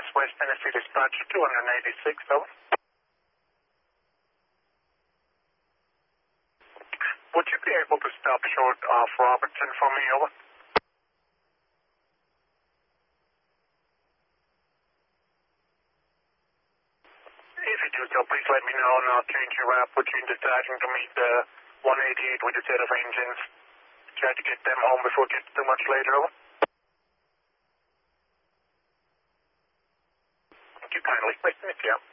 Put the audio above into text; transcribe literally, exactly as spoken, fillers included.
Mass West Tennessee Dispatcher two eighty-six, over. Would you be able to stop short of Robertson for me, over? If you do so, please let me know and I'll change your route, put you into staging to meet the one eighty-eight with a set of engines. Try to get them home before it gets too much later, over. Thank you kindly. Thank you.